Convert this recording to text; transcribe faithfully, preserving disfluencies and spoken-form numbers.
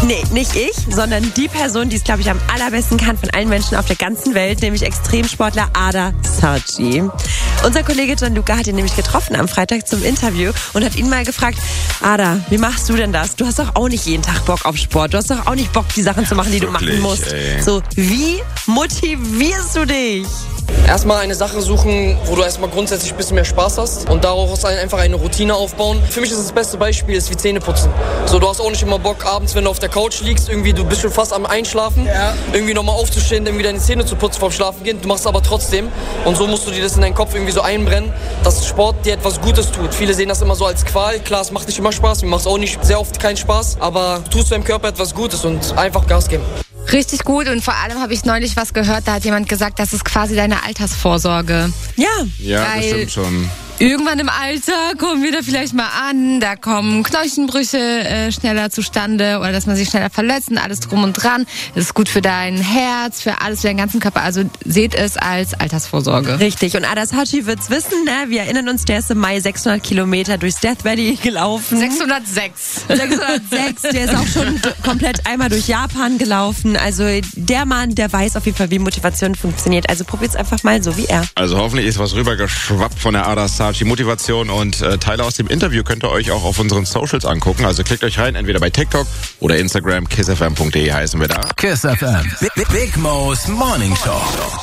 Nee, nicht ich, sondern die Person, die es, glaube ich, am allerbesten kann von allen Menschen auf der ganzen Welt, nämlich Extremsportler Ada Sarchi. Unser Kollege Gianluca hat ihn nämlich getroffen am Freitag zum Interview und hat ihn mal gefragt, Ada, wie machst du denn das? Du hast doch auch nicht jeden Tag Bock auf Sport. Du hast doch auch nicht Bock, die Sachen zu machen, die Wirklich, du machen musst. ey. So, wie motivierst du dich? Erstmal eine Sache suchen, wo du erstmal grundsätzlich ein bisschen mehr Spaß hast und daraus einfach eine Routine aufbauen. Für mich ist das beste Beispiel ist wie Zähneputzen. So, du hast auch nicht immer Bock, abends, wenn du auf der Couch liegst, irgendwie du bist schon fast am Einschlafen, ja. irgendwie nochmal aufzustehen, irgendwie deine Zähne zu putzen vorm Schlafen gehen. Du machst es aber trotzdem und so musst du dir das in deinen Kopf irgendwie so einbrennen, dass Sport dir etwas Gutes tut. Viele sehen das immer so als Qual. Klar, es macht nicht immer Spaß, mir macht es auch nicht sehr oft keinen Spaß, aber du tust deinem Körper etwas Gutes und einfach Gas geben. Richtig gut und vor allem habe ich neulich was gehört, da hat jemand gesagt, das ist quasi deine Altersvorsorge. Ja. Ja, das stimmt schon. Irgendwann im Alter kommen wir da vielleicht mal an, da kommen Knochenbrüche äh, schneller zustande oder dass man sich schneller verletzt und alles drum und dran. Das ist gut für dein Herz, für alles, für deinen ganzen Körper. Also seht es als Altersvorsorge. Richtig. Und Ada Sarchi wird's wissen, ne? Wir erinnern uns, der ist im Mai sechshundert Kilometer durchs Death Valley gelaufen. sechshundertsechs. sechshundertsechs. Der ist auch schon komplett einmal durch Japan gelaufen. Also der Mann, der weiß auf jeden Fall, wie Motivation funktioniert. Also probiert's einfach mal so wie er. Also hoffentlich ist was rübergeschwappt von der Ada Sarchi. Motivation und äh, Teile aus dem Interview könnt ihr euch auch auf unseren Socials angucken. Also klickt euch rein, entweder bei TikTok oder Instagram. kiss f m punkt d e heißen wir da. Kiss F M. Big, Big Mo's Morning Show.